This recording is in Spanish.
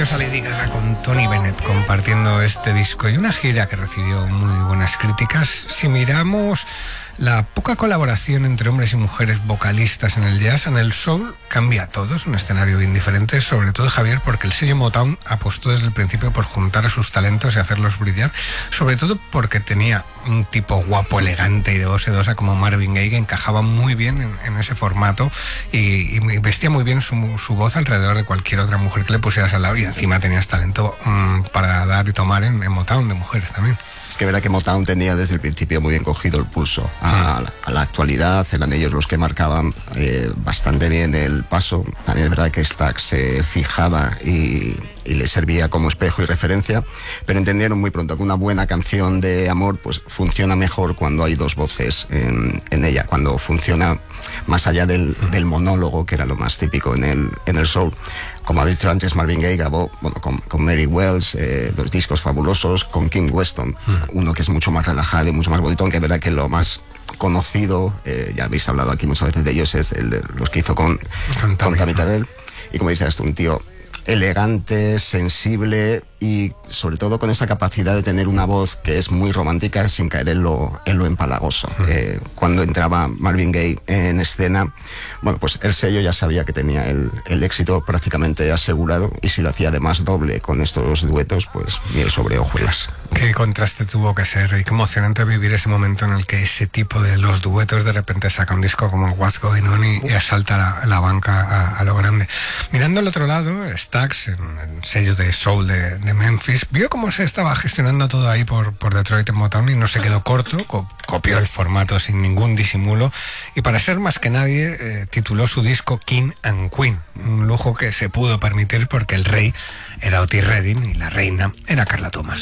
maravillosa Lady Gaga con Tony Bennett compartiendo este disco y una gira que recibió muy buenas críticas. Si miramos la poca colaboración entre hombres y mujeres vocalistas en el jazz, en el soul cambia todo, es un escenario bien diferente, sobre todo, Javier, porque el sello Motown apostó desde el principio por juntar a sus talentos y hacerlos brillar, sobre todo porque tenía un tipo guapo, elegante y de voz sedosa como Marvin Gaye, que encajaba muy bien en ese formato y vestía muy bien su voz alrededor de cualquier otra mujer que le pusieras al lado, y encima tenías talento para dar y tomar en Motown de mujeres también. Es que verá que Motown tenía desde el principio muy bien cogido el pulso a la actualidad, eran ellos los que marcaban bastante bien el paso. También es verdad que Stax se fijaba y le servía como espejo y referencia, pero entendieron muy pronto que una buena canción de amor pues funciona mejor cuando hay dos voces en ella, cuando funciona más allá del monólogo, que era lo más típico en el soul. Como habéis dicho antes, Marvin Gaye grabó con Mary Wells dos discos fabulosos, con Kim Weston, uno que es mucho más relajado y mucho más bonito, aunque es verdad que lo más conocido, ya habéis hablado aquí muchas veces de ellos, es el de los que hizo con Tammy Terrell. Y como dices, un tío elegante, sensible y sobre todo con esa capacidad de tener una voz que es muy romántica sin caer en lo empalagoso. Cuando entraba Marvin Gaye en escena, bueno, pues el sello ya sabía que tenía el éxito prácticamente asegurado, y si lo hacía además doble con estos duetos, pues miel sobre hojuelas. Qué contraste tuvo que ser y qué emocionante vivir ese momento en el que ese tipo de los duetos de repente saca un disco como What's Going On y asalta la banca a lo grande. Mirando al otro lado, Stax, el sello de soul de Memphis, vio cómo se estaba gestionando todo ahí por Detroit en Motown y no se quedó corto, copió el formato sin ningún disimulo y, para ser más que nadie, tituló su disco King and Queen, un lujo que se pudo permitir porque el rey era Otis Redding y la reina era Carla Thomas.